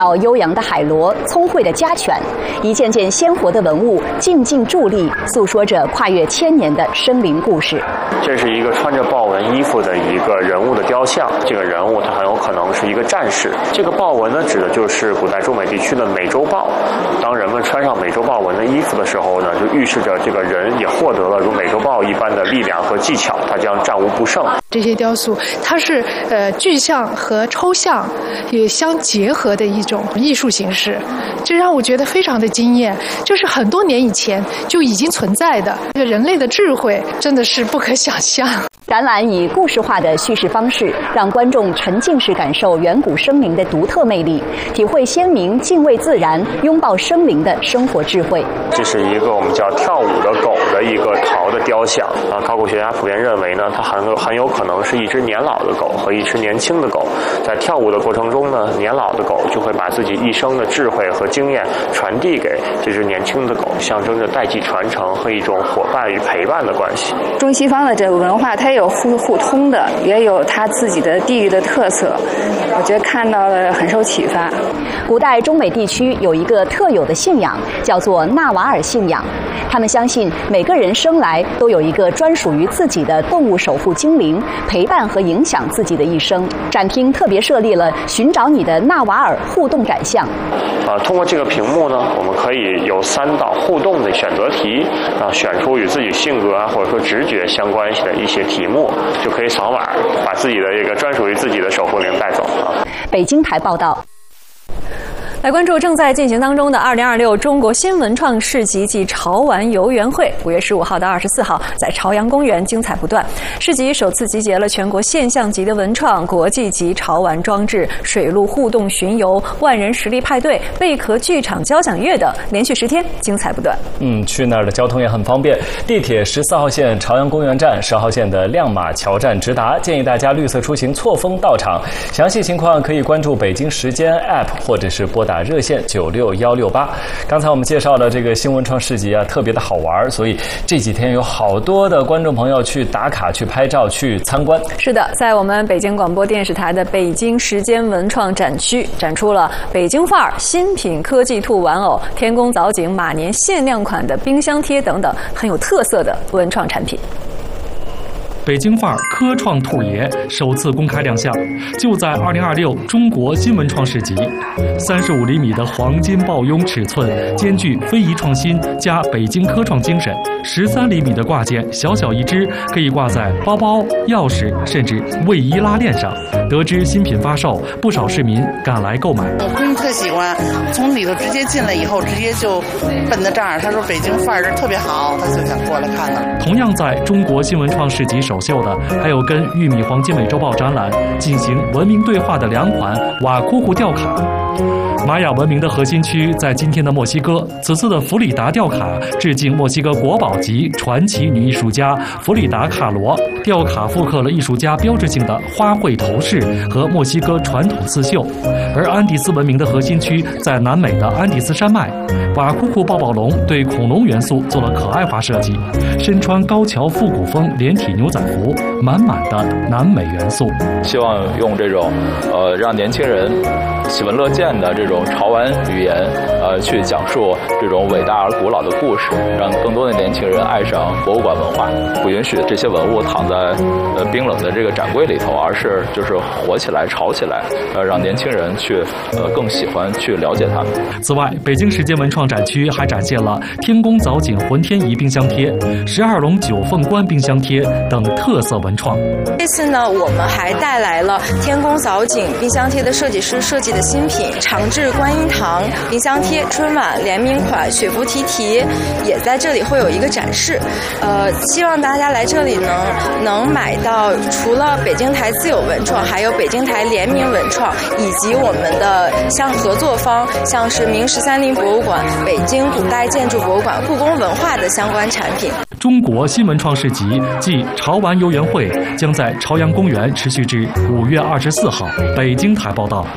悠扬的海螺，聪慧的家犬，一件件鲜活的文物静静伫立，诉说着跨越千年的生灵故事。 这是一个穿着豹纹衣服的一个人物的雕像，这个人物他很有可能是一个战士。这个豹纹呢，指的就是古代中美地区的美洲豹。当人们穿上美洲豹纹的衣服的时候呢，就预示着这个人也获得了如美洲豹一般的力量和技巧，他将战无不胜。 这些雕塑，它是具象和抽象也相结合的一种艺术形式，这让我觉得非常的惊艳。就是很多年以前就已经存在的，这个人类的智慧真的是不可想象。 展览以故事化的叙事方式，让观众沉浸式感受远古生灵的独特魅力，体会先民敬畏自然、拥抱生灵的生活智慧。 这是一个我们叫跳舞的狗的一个陶的雕像啊，考古学家普遍认为呢，它很有可能是一只年老的狗和一只年轻的狗。在跳舞的过程中呢，年老的狗就会把自己一生的智慧和经验传递给这只年轻的狗，象征着代际传承和一种伙伴与陪伴的关系。 中西方的这个文化，它有互通的，也有它自己的地域的特色，我觉得看到了很受启发。 古代中美地区有一个特有的信仰，叫做纳瓦尔信仰。他们相信每个人生来都有一个专属于自己的动物守护精灵，陪伴和影响自己的一生。展厅特别设立了寻找你的纳瓦尔互动展项。 通过这个屏幕呢，我们可以有3道互动的选择题，选出与自己性格或者说直觉相关系的一些题目，就可以扫码把自己的这个专属于自己的守护灵带走啊。 北京台报道。 来关注正在进行当中的2026中国新文创市集暨潮玩游园会，5月15号到24号在朝阳公园精彩不断。市集首次集结了全国现象级的文创、国际级潮玩装置、水陆互动巡游、万人实力派对、贝壳剧场交响乐等，连续10天精彩不断。 去那儿的交通也很方便，地铁14号线朝阳公园站、10号线的亮马桥站直达，建议大家绿色出行，错峰到场。详细情况可以关注北京时间 App 或者是拨打热线96168。刚才我们介绍了这个新文创市集啊，特别的好玩，所以这几天有好多的观众朋友去打卡、去拍照、去参观。 是的，在我们北京广播电视台的北京时间文创展区，展出了北京范儿新品科技兔玩偶、天宫藻井马年限量款的冰箱贴等等很有特色的文创产品。 北京范儿科创兔爷首次公开亮相，就在2026中国新文创市集。35厘米的黄金抱拥尺寸，兼具非遗创新加北京科创精神。13厘米的挂件，小小一只，可以挂在包包、钥匙，甚至卫衣拉链上。得知新品发售，不少市民赶来购买。 我闺女特喜欢，从里头直接进来以后，直接就奔到这儿。她说北京范儿特别好，她就想过来看看。 同样在中国新文创市集首秀的，还有跟玉米黄金美洲豹展览进行文明对话的2款瓦库库吊卡。玛雅文明的核心区在今天的墨西哥，此次的弗里达吊卡致敬墨西哥国宝级传奇女艺术家弗里达·卡罗。吊卡复刻了艺术家标志性的花卉头饰和墨西哥传统刺绣。而安第斯文明的核心区在南美的安第斯山脉，瓦库库抱抱龙对恐龙元素做了可爱化设计，身穿高桥复古风连体牛仔服，满满的南美元素。 希望用这种让年轻人喜闻乐见的这种潮玩语言，去讲述这种伟大而古老的故事，让更多的年轻人爱上博物馆文化。不允许这些文物躺在冰冷的这个展柜里头，而是就是活起来、潮起来，让年轻人去更喜欢去了解它们。 此外，北京时间文创展区还展现了天宫藻井浑天仪冰箱贴、12龙九凤冠冰箱贴等特色文创。 这次呢，我们还带来了天宫藻井冰箱贴的设计师设计的新品长治观音堂冰箱贴春晚联名款雪芙提提也在这里会有一个展示。希望大家来这里能买到除了北京台自有文创，还有北京台联名文创，以及我们的像合作方，像是明13陵博物馆、北京古代建筑博物馆、故宫文化的相关产品。 中国新文创市集暨潮玩游园会将在朝阳公园持续至5月24号。北京台报道。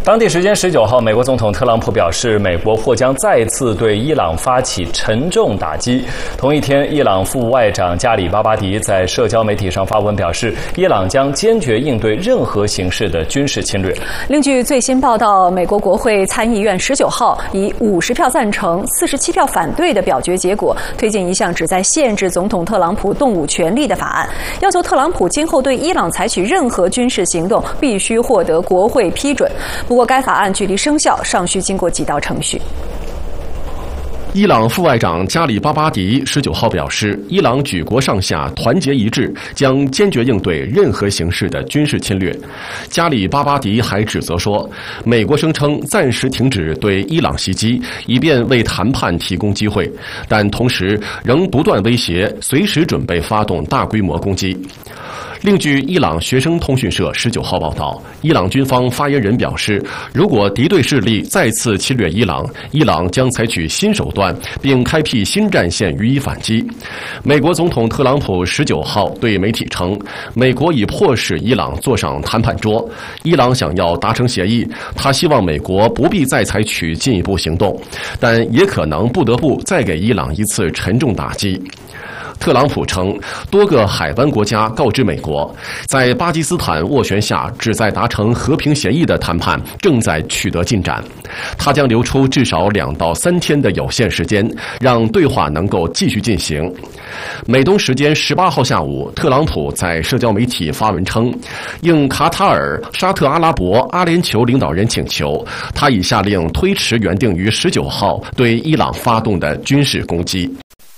当地时间19号，美国总统特朗普表示，美国或将再次对伊朗发起沉重打击。同一天，伊朗副外长加里巴巴迪在社交媒体上发文表示，伊朗将坚决应对任何形式的军事侵略。 另据最新报道，美国国会参议院19号以50票赞成、47票反对的表决结果，推进一项旨在限制总统特朗普动武权利的法案，要求特朗普今后对伊朗采取任何军事行动必须获得国会批准。不过，该法案距离生效尚需经过几道程序。 伊朗副外长加里巴巴迪19号表示，伊朗举国上下团结一致，将坚决应对任何形式的军事侵略。加里巴巴迪还指责说，美国声称暂时停止对伊朗袭击，以便为谈判提供机会，但同时仍不断威胁随时准备发动大规模攻击。另据伊朗学生通讯社19号报道，伊朗军方发言人表示，如果敌对势力再次侵略伊朗，伊朗将采取新手段，并开辟新战线予以反击。美国总统特朗普19号对媒体称，美国已迫使伊朗坐上谈判桌，伊朗想要达成协议，他希望美国不必再采取进一步行动，但也可能不得不再给伊朗一次沉重打击。特朗普称，多个海湾国家告知美国，在巴基斯坦斡旋下旨在达成和平协议的谈判正在取得进展，他将留出至少2到3天的有限时间，让对话能够继续进行。美东时间18号下午，特朗普在社交媒体发文称，应卡塔尔、沙特阿拉伯、阿联酋领导人请求，他已下令推迟原定于19号对伊朗发动的军事攻击。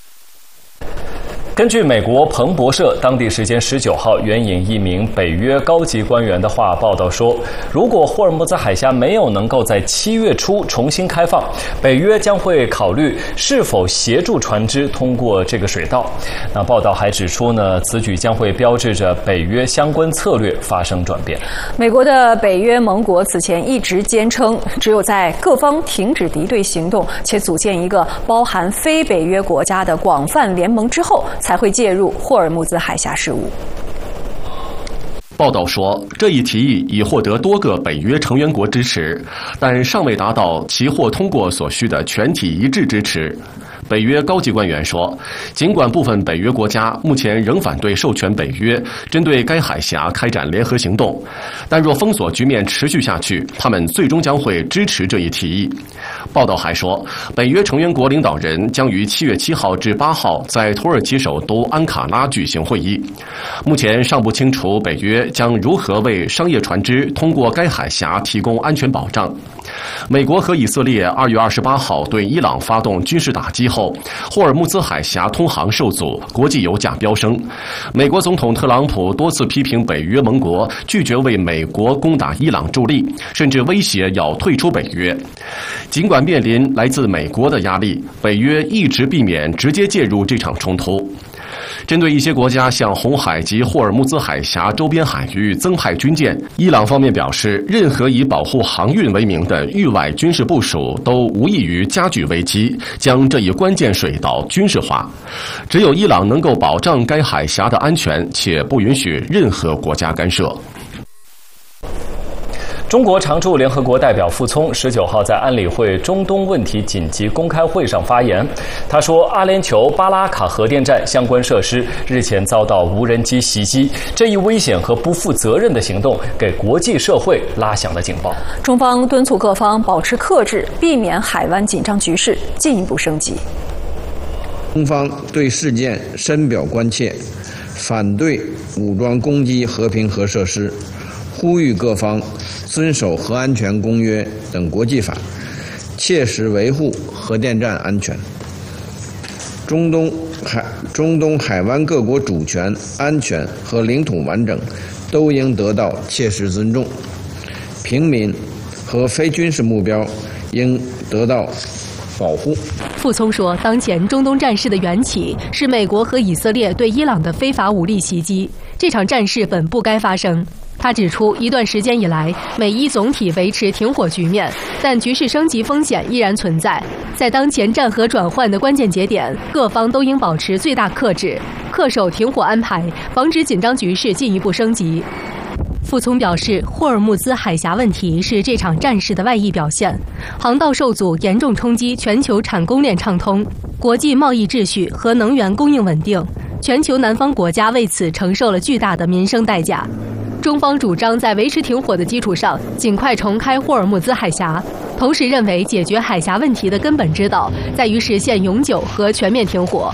根据美国彭博社当地时间19号援引一名北约高级官员的话报道说，如果霍尔木兹海峡没有能够在7月初重新开放，北约将会考虑是否协助船只通过这个水道。那报道还指出呢，此举将会标志着北约相关策略发生转变。 美国的北约盟国此前一直坚称，只有在各方停止敌对行动且组建一个包含非北约国家的广泛联盟之后，才会介入霍尔木兹海峡事务。 报道说，这一提议已获得多个北约成员国支持，但尚未达到其获通过所需的全体一致支持。北约高级官员说，尽管部分北约国家目前仍反对授权北约针对该海峡开展联合行动，但若封锁局面持续下去，他们最终将会支持这一提议。报道还说，北约成员国领导人将于7月7号至8号在土耳其首都安卡拉举行会议。目前尚不清楚北约将如何为商业船只通过该海峡提供安全保障。美国和以色列2月28号对伊朗发动军事打击后，霍尔木兹海峡通航受阻，国际油价飙升。美国总统特朗普多次批评北约盟国拒绝为美国攻打伊朗助力，甚至威胁要退出北约。尽管面临来自美国的压力，北约一直避免直接介入这场冲突。针对一些国家向红海及霍尔木兹海峡周边海域增派军舰，伊朗方面表示，任何以保护航运为名的域外军事部署都无异于加剧危机，将这一关键水道军事化。只有伊朗能够保障该海峡的安全，且不允许任何国家干涉。 中国常驻联合国代表傅聪19号在安理会中东问题紧急公开会上发言，他说，阿联酋巴拉卡核电站相关设施日前遭到无人机袭击，这一危险和不负责任的行动给国际社会拉响了警报。 中方敦促各方保持克制，避免海湾紧张局势进一步升级。 中方对事件深表关切，反对武装攻击和平核设施，呼吁各方遵守核安全公约等国际法，切实维护核电站安全。中东海湾各国主权、安全和领土完整都应得到切实尊重，平民和非军事目标应得到保护。 傅聪说，当前中东战事的缘起是美国和以色列对伊朗的非法武力袭击，这场战事本不该发生。他指出，一段时间以来，美伊总体维持停火局面，但局势升级风险依然存在。在当前战核转换的关键节点，各方都应保持最大克制，恪守停火安排，防止紧张局势进一步升级。 傅聪表示，霍尔木兹海峡问题是这场战事的外溢表现，航道受阻严重冲击全球产供链畅通、国际贸易秩序和能源供应稳定，全球南方国家为此承受了巨大的民生代价。中方主张在维持停火的基础上，尽快重开霍尔木兹海峡，同时认为解决海峡问题的根本之道在于实现永久和全面停火。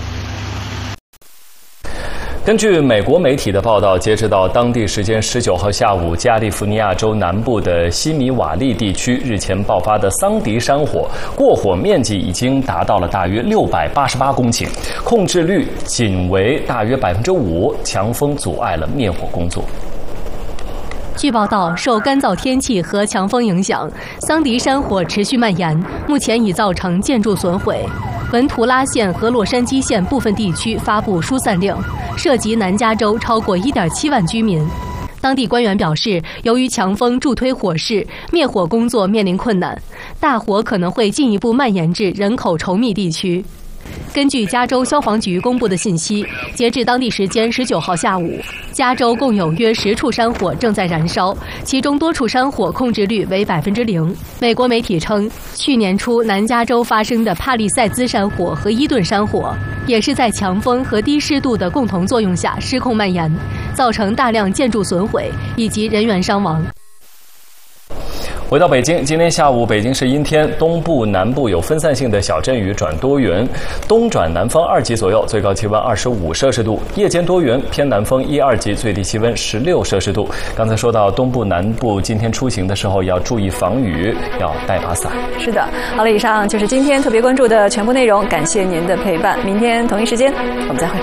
根据美国媒体的报道，截止到当地时间19号下午，加利福尼亚州南部的西米瓦利地区日前爆发的桑迪山火，过火面积已经达到了大约688公顷，控制率仅为大约5%，强风阻碍了灭火工作。 据报道，受干燥天气和强风影响，桑迪山火持续蔓延，目前已造成建筑损毁。文图拉县和洛杉矶县部分地区发布疏散令，涉及南加州超过1.7万居民。当地官员表示，由于强风助推火势，灭火工作面临困难，大火可能会进一步蔓延至人口稠密地区。根据加州消防局公布的信息，截至当地时间19号下午，加州共有约10处山火正在燃烧，其中多处山火控制率为0%。美国媒体称，去年初南加州发生的帕利塞兹山火和伊顿山火，也是在强风和低湿度的共同作用下失控蔓延，造成大量建筑损毁以及人员伤亡。 回到北京，今天下午北京是阴天，东部、南部有分散性的小阵雨转多云，东转南风2级左右，最高气温25摄氏度，夜间多云，偏南风1、2级，最低气温16摄氏度。刚才说到东部、南部今天出行的时候要注意防雨，要带把伞。 是的，好了，以上就是今天特别关注的全部内容，感谢您的陪伴，明天同一时间我们再会。